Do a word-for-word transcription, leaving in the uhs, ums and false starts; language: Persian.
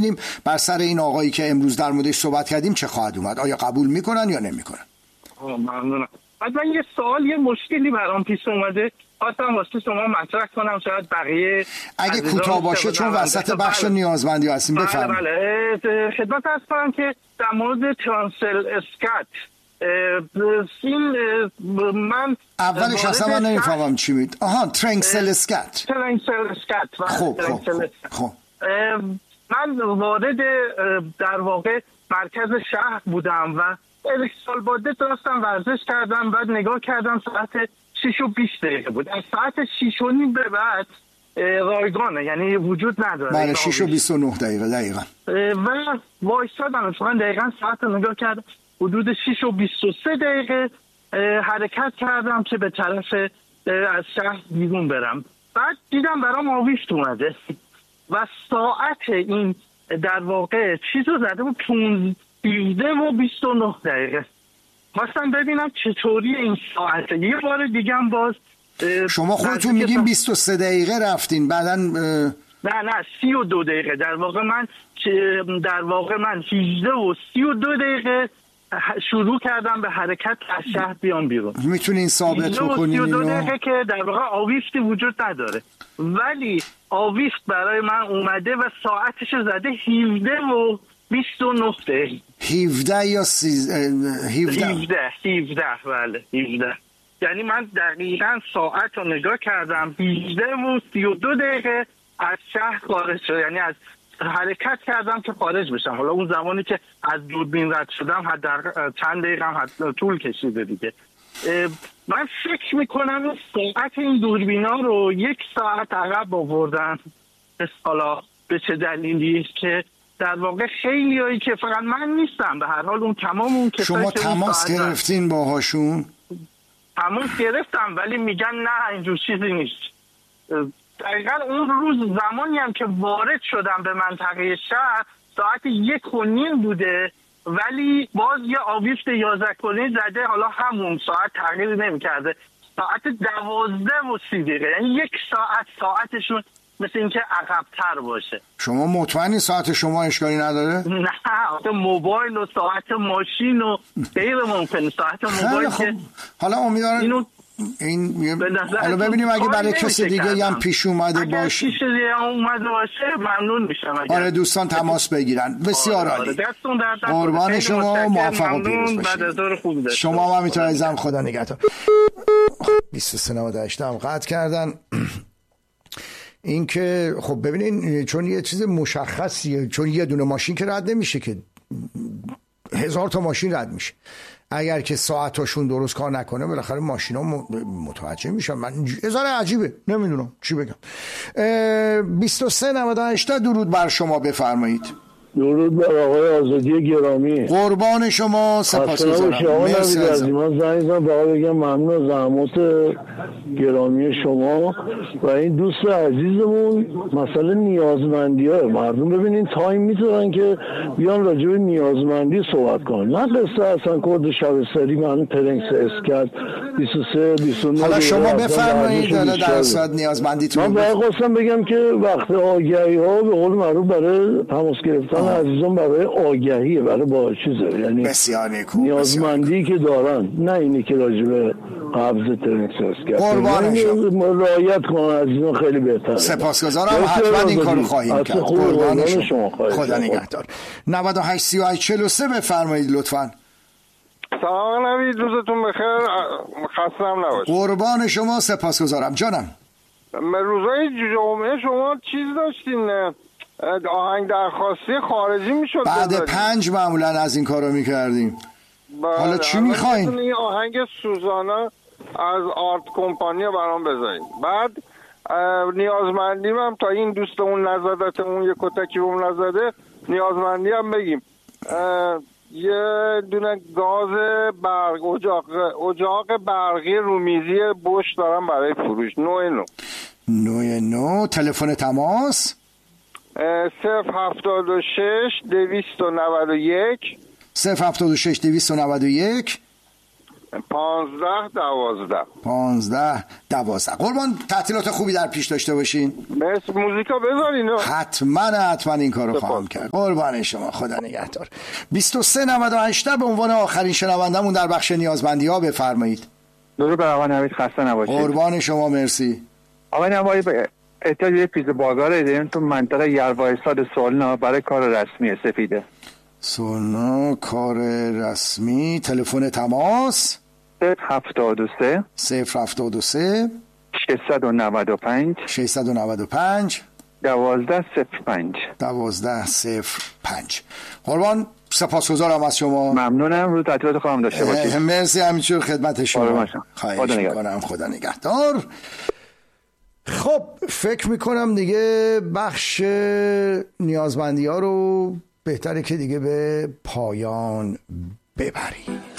ببینیم بر سر این آقایی که امروز در موردش صحبت کردیم چه خواهد اومد، آیا قبول میکنن یا نمیکنن. ممنونم. بعد من یه سوال، یه مشکلی برام پیش اومده، خواستم واسه شما مطرح کنم، شاید بقیه اگه کوتاه باشه چون وسط بخش نیازمندی هستیم. بفرمایید. بله بله. خدمت عرض کنم که در مورد ترانسل اسکات این من اولش اصلا من نمیفهمم چی میگید. آها ترنسل اسکات. ترنسل اسکات. خب خب خب. من وارد در واقع مرکز شهر بودم و یک سال باده داشتم ورزش کردم، بعد نگاه کردم ساعت شیش و بیست دقیقه بود. از ساعت شیش و نیم به بعد رایگانه، یعنی وجود نداره. بله شیش و بیست و نه دقیقه دقیقا. و وایستادم اتفاقا دقیقا ساعت رو نگاه کردم، حدود شیش و بیست و سه دقیقه حرکت کردم که به طرف از شهر بیرون برم. بعد دیدم برام آویست اومده و ساعت این در واقع چیز رو زده بود پونزده و بیست و نه دقیقه. خواستم ببینم چطوری این ساعته. یه بار دیگه هم باز شما خودتون میگین بیست و سه دقیقه رفتین بعدن نه نه سی و دو دقیقه. در واقع من در واقع من هجده و سی و دو دقیقه شروع کردم به حرکت از شهر بیام بیرون. میتونین ثابت بکنین سی و دو اینو؟ دقیقه که در واقع آویستی وجود نداره، ولی آویست برای من اومده و ساعتش زده هفده و بیست و نه دقیقه. هفده یا سیز... هفده هفده هفده بله هفده. یعنی من دقیقاً ساعت رو نگاه کردم هجده و سی و دو دقیقه از شهر خارج شد، یعنی از حرکت کردم که خارج بشم. حالا اون زمانی که از دوربین رد شدم حد در چند دقیقه هم حد طول کشیده دیگه. من فکر میکنم ساعت این دوربینا رو یک ساعت عقب آوردن. حالا به چه دلیلی که در واقع خیلی هایی که فقط من نیستم، به هر حال اون تمام اون کسایی شما که تماس گرفتین باهاشون؟ تماس گرفتم ولی میگن نه اینجور چیزی نیست. دقیقا اون روز زمانی هم که وارد شدم به منطقه شهر ساعت یک و نیم بوده، ولی باز یه آویست یازده کنی زده، حالا همون ساعت تغییر نمی کرده، ساعت دوازده و سی دقیقه، یعنی یک ساعت ساعتشون مثل اینکه عقب‌تر باشه. شما مطمئنی ساعت شما اشکالی نداره؟ نه ساعت موبایل و ساعت ماشین و غیر ممکنه. ساعت موبایل که حالا امیدوارم اینو این حالا ببینیم اگه برای کسی دیگه هم پیش اومده باشه، اگه پیش اومده باشه ممنون میشم. آره دوستان تماس بگیرن. بسیار عالی. قربان شما، موفق و پیروز باشید. شما هم میتونید عزیزم، خدا نگهدار. بیست و سه نود و هشت هم قطع کردن. این که خب ببینین چون یه چیز مشخصیه، چون یه دونه ماشین که رد نمیشه که هزار تا ماشین رد میشه. اگر که ساعتاشون درست کار نکنه بالاخره ماشینا متوجه میشن. من هزار عجیبه، نمیدونم چی بگم. بیست و سه نود و هشت درود بر شما، بفرمایید. درود بر آقای آزادی گرامی. قربان شما، سپاسگزارم. مرسی از من زنگ زدم فقط بگم ممنون از زحمات گرامی شما و این دوست عزیزمون. مسئله نیازمندی های مردم، ببینین تایم میذارن که بیان راجع به نیازمندی صحبت کنن، نه قصه اصلا کد شبستری. من پرنکس اسکات بیست و سه بیست و نه. حالا شما بفرمایید حالا در اصل نیازمندیتون. من باید خواستم بگم که وقت آگهی ها به قول معروف برای تماس گرفتن عزیزان برای آگهیه، برای با چیزه، یعنی بسیار نیکو، نیازمندی که دارن، نه اینی که راجبه قبض ترنکساس کرد. قربانشون رعایت کنن عزیزان، خیلی بهتره. سپاسگزارم، حتما این کارو خواهیم کرد. قربانشون، خدا نگهدار. نود و هشت سی و هشت چهل و سه بفرمایید لطفاً. سلام نوید، روزتون بخیر، خستم نباشید. قربان شما، سپاسگزارم جانم. روزای جمعه شما چیز داشتین، آهنگ درخواستی خارجی میشد بعد بذاریم. پنج معمولا از این کارو میکردیم. حالا چی میخواین؟ این آهنگ سوزانا از آرت کمپانی برام بذارین. بعد نیازمندیم هم تا این دوستمون نزدت اون یه کتکی اون نزده، نیازمندی هم بگیم یه دونه گاز برق اجاق اجاق برقی رومیزی بوش دارم برای فروش. نوع نو نوع نو. تلفن تماس صفر هفتاد و شش دویست و نود و یک صفر هفتاد و شش دویست و نود و یک پانزده دوازده پانزده دوازده. قربان تعطیلات خوبی در پیش داشته باشین. مثل موزیکا بذارین. حتما حتما این کارو خواهم کرد. قربان شما، خدا نگهدار. بیست و سه نود و هشت به عنوان آخرین شنوندمون در بخش نیازمندی ها بفرمایید. درود بر آقا نوید، خسته نباشید. قربان شما، مرسی. آقا نوید، احتیاج به پیز بازار داریم تو منطقه یلوایساد سولنا برای کار رسمی سفیده. سولنا کار رسمی. تلفن تماس صفر هفتاد و سه صفر هفتاد و سه ششصد و نود و پنج ششصد و نود و پنج دوازده صفر پنج دوازده صفر پنج. قربان سپاسگزارم از شما. ممنونم. روز تعطیلات خواهم داشته باشید. مرسی، همینجور خدمت شما. خواهش میکنم. خدا نگهدار. خب فکر میکنم دیگه بخش نیازمندی ها رو بهتره که دیگه به پایان ببریم.